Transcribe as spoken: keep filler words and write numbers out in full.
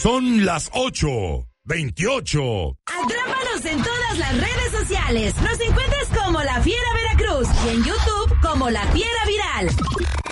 Son las ocho veintiocho. Atrápanos en todas las redes sociales. Nos encuentras como La Fiera Veracruz y en YouTube como La Fiera Viral.